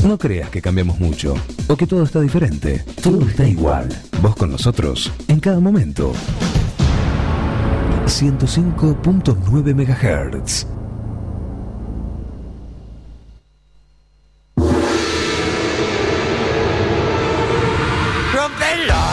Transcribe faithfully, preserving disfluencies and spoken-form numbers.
No creas que cambiamos mucho o que todo está diferente. Todo está igual. Vos con nosotros en cada momento. ciento cinco punto nueve megahertz.